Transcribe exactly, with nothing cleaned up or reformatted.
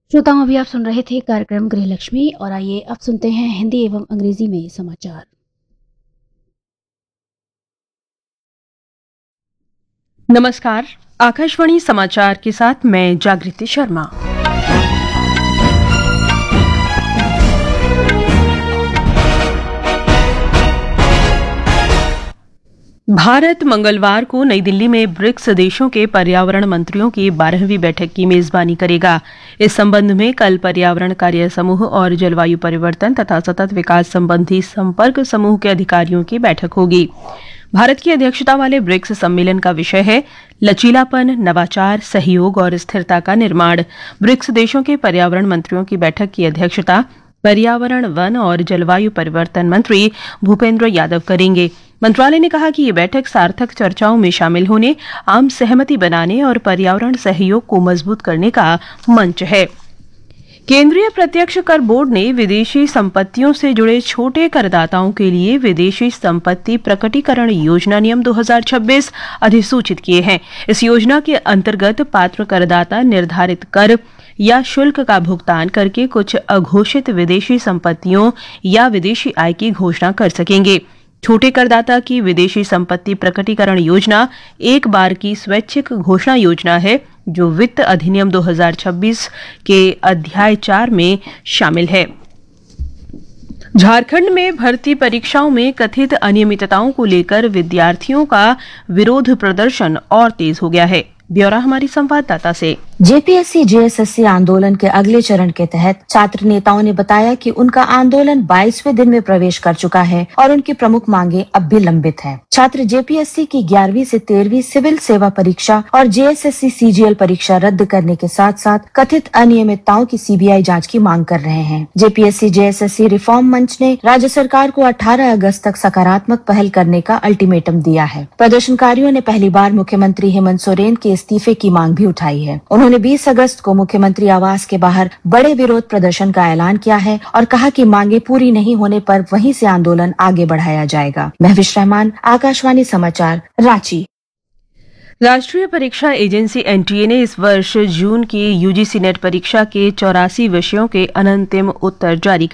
श्रोताओं, अभी आप सुन रहे थे कार्यक्रम गृह लक्ष्मी और आइए अब सुनते हैं हिंदी एवं अंग्रेजी में समाचार। नमस्कार, आकाशवाणी समाचार के साथ मैं जागृति शर्मा। भारत मंगलवार को नई दिल्ली में ब्रिक्स देशों के पर्यावरण मंत्रियों की बारहवीं बैठक की मेजबानी करेगा। इस संबंध में कल पर्यावरण कार्य समूह और जलवायु परिवर्तन तथा सतत विकास संबंधी संपर्क समूह के अधिकारियों की बैठक होगी। भारत की अध्यक्षता वाले ब्रिक्स सम्मेलन का विषय है लचीलापन, नवाचार, सहयोग और स्थिरता का निर्माण। ब्रिक्स देशों के पर्यावरण मंत्रियों की बैठक की अध्यक्षता पर्यावरण, वन और जलवायु परिवर्तन मंत्री भूपेंद्र यादव करेंगे। मंत्रालय ने कहा कि ये बैठक सार्थक चर्चाओं में शामिल होने, आम सहमति बनाने और पर्यावरण सहयोग को मजबूत करने का मंच है। केंद्रीय प्रत्यक्ष कर बोर्ड ने विदेशी संपत्तियों से जुड़े छोटे करदाताओं के लिए विदेशी संपत्ति प्रकटीकरण योजना नियम दो हज़ार छब्बीस अधिसूचित किए हैं। इस योजना के अंतर्गत पात्र करदाता निर्धारित कर या शुल्क का भुगतान करके कुछ अघोषित विदेशी संपत्तियों या विदेशी आय की घोषणा कर सकेंगे। छोटे करदाता की विदेशी संपत्ति प्रकटीकरण योजना एक बार की स्वैच्छिक घोषणा योजना है जो वित्त अधिनियम दो हज़ार छब्बीस के अध्याय चार में शामिल है। झारखंड में भर्ती परीक्षाओं में कथित अनियमितताओं को लेकर विद्यार्थियों का विरोध प्रदर्शन और तेज हो गया है। ब्यौरा हमारी संवाददाता से। जेपीएससी जेएसएससी आंदोलन के अगले चरण के तहत छात्र नेताओं ने बताया कि उनका आंदोलन बाईसवें दिन में प्रवेश कर चुका है और उनकी प्रमुख मांगे अब भी लंबित हैं। छात्र जेपीएससी की ग्यारहवीं से तेरहवीं सिविल सेवा परीक्षा और जेएसएससी सीजीएल परीक्षा रद्द करने के साथ साथ कथित अनियमितताओं की सीबीआई जांच की मांग कर रहे हैं। जेपीएससी जेएसएससी रिफॉर्म मंच ने राज्य सरकार को अठारह अगस्त तक सकारात्मक पहल करने का अल्टीमेटम दिया है। प्रदर्शनकारियों ने पहली बार मुख्यमंत्री हेमंत सोरेन के इस्तीफे की मांग भी उठाई है। उन्होंने बीस अगस्त को मुख्यमंत्री आवास के बाहर बड़े विरोध प्रदर्शन का ऐलान किया है और कहा कि मांगे पूरी नहीं होने पर वहीं से आंदोलन आगे बढ़ाया जाएगा। महविश रहमान, आकाशवाणी समाचार, रांची। राष्ट्रीय परीक्षा एजेंसी एनटीए ने इस वर्ष जून की यूजीसी नेट परीक्षा के चौरासी विषयों के अनंतिम उत्तर जारी